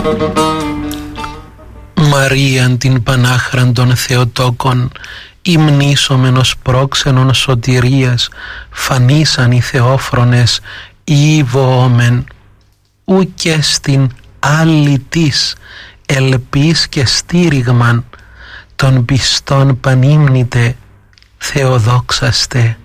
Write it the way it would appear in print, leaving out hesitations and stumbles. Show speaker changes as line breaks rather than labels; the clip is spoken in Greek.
Μαρίαν την Πανάχραν των Θεοτόκων, υμνήσομεν ως πρόξενον σωτηρίας, φανίσαν οι Θεόφρονες ήβοομεν, ουκ στην άλλη της ελπίς και στήριγμαν, των πιστών πανύμνητε, Θεοδόξαστε.